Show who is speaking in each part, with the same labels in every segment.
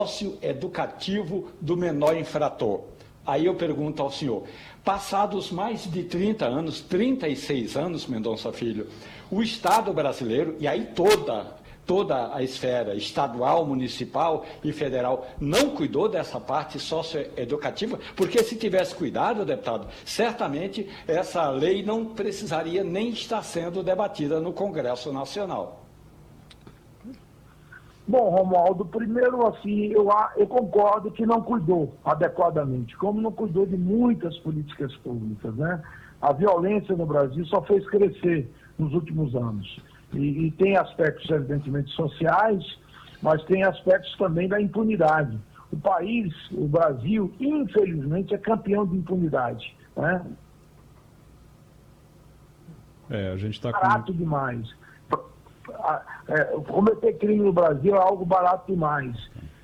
Speaker 1: socioeducativo do menor infrator. Aí eu pergunto ao senhor, passados mais de 30 anos, 36 anos, Mendonça Filho, o Estado brasileiro, e aí toda a esfera estadual, municipal e federal não cuidou dessa parte socioeducativa, porque se tivesse cuidado, deputado, certamente essa lei não precisaria nem estar sendo debatida no Congresso Nacional.
Speaker 2: Bom, Romualdo, primeiro, assim, eu concordo que não cuidou adequadamente, como não cuidou de muitas políticas públicas, né? A violência no Brasil só fez crescer nos últimos anos. E tem aspectos, evidentemente, sociais, mas tem aspectos também da impunidade. O país, o Brasil, infelizmente, é campeão de impunidade, né?
Speaker 3: A gente está
Speaker 2: barato demais. Cometer crime no Brasil é algo barato demais.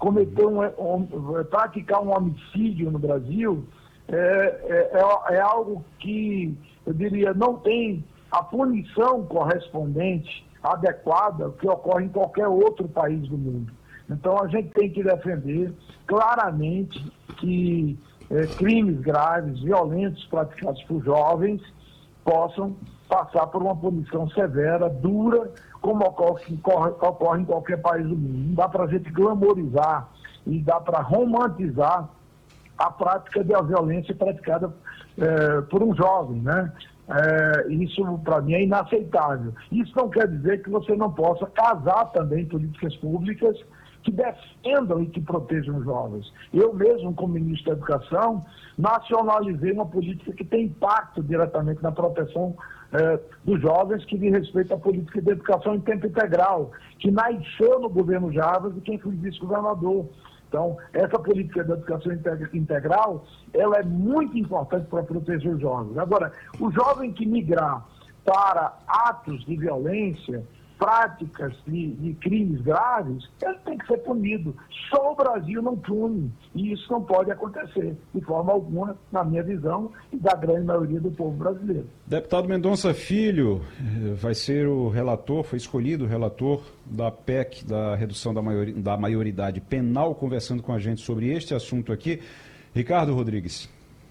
Speaker 2: Praticar um homicídio no Brasil é algo que, eu diria, não tem a punição correspondente, adequada, que ocorre em qualquer outro país do mundo. Então, a gente tem que defender claramente que crimes graves, violentos, praticados por jovens, possam passar por uma punição severa, dura, como ocorre em qualquer país do mundo. Não dá para a gente glamorizar e dá para romantizar a prática da violência praticada por um jovem, né? Isso, para mim, é inaceitável. Isso não quer dizer que você não possa casar também políticas públicas que defendam e que protejam os jovens. Eu mesmo, como ministro da Educação, nacionalizei uma política que tem impacto diretamente na proteção dos jovens, que diz respeito à política de educação em tempo integral, que nasceu no governo Jarbas e quem foi vice-governador. Então, essa política de educação integral, ela é muito importante para proteger os jovens. Agora, o jovem que migrar para atos de violência, práticas de crimes graves, ele tem que ser punido. Só o Brasil não pune. E isso não pode acontecer, de forma alguma, na minha visão, e da grande maioria do povo brasileiro.
Speaker 3: Deputado Mendonça Filho vai ser o relator, foi escolhido o relator da PEC, da redução da maioridade penal, conversando com a gente sobre este assunto aqui. Ricardo Rodrigues.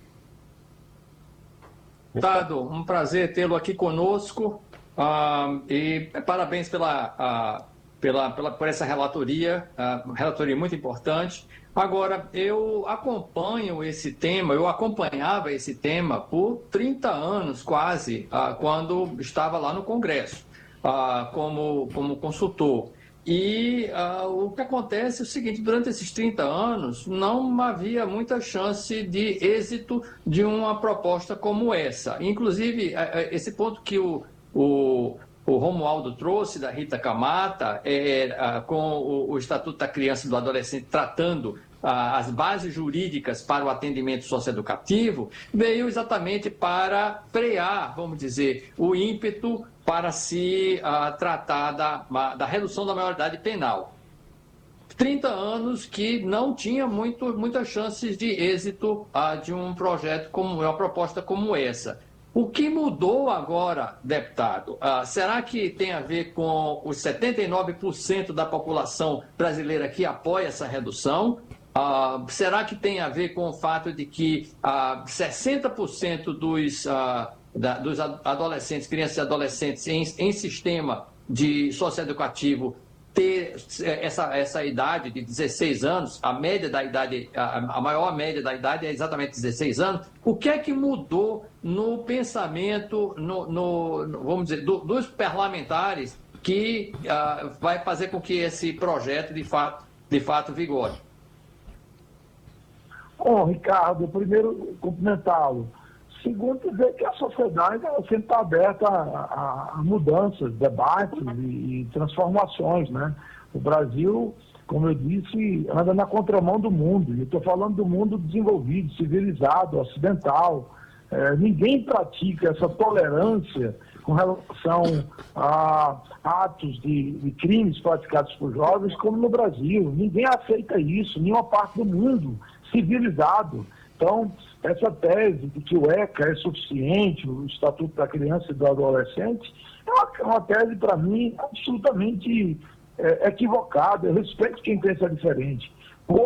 Speaker 4: Deputado, um prazer tê-lo aqui conosco. E parabéns por essa relatoria, relatoria muito importante. Agora, eu acompanhava esse tema por 30 anos quase, quando estava lá no Congresso, como consultor. E o que acontece é o seguinte, durante esses 30 anos não havia muita chance de êxito de uma proposta como essa. Inclusive, esse ponto que o Romualdo trouxe, da Rita Camata, com o Estatuto da Criança e do Adolescente tratando as bases jurídicas para o atendimento socioeducativo, veio exatamente para frear, vamos dizer, o ímpeto para se tratar da redução da maioridade penal. 30 anos que não tinha muitas chances de êxito de um projeto uma proposta como essa. O que mudou agora, deputado? Será que tem a ver com os 79% da população brasileira que apoia essa redução? Será que tem a ver com o fato de que 60% dos adolescentes, crianças e adolescentes em sistema de socioeducativo ter essa idade de 16 anos, a maior média da idade é exatamente 16 anos. O que é que mudou no pensamento, vamos dizer, dos parlamentares que vai fazer com que esse projeto de fato vigore?
Speaker 2: Bom, Ricardo, primeiro, cumprimentá-lo. Segundo, dizer que a sociedade sempre está aberta a mudanças, debates e transformações, né? O Brasil, como eu disse, anda na contramão do mundo. E eu estou falando do mundo desenvolvido, civilizado, ocidental. Ninguém pratica essa tolerância com relação a atos de crimes praticados por jovens como no Brasil. Ninguém aceita isso, nenhuma parte do mundo civilizado. Então, essa tese de que o ECA é suficiente, o Estatuto da Criança e do Adolescente, é uma tese, para mim, absolutamente equivocada. Eu respeito quem pensa diferente.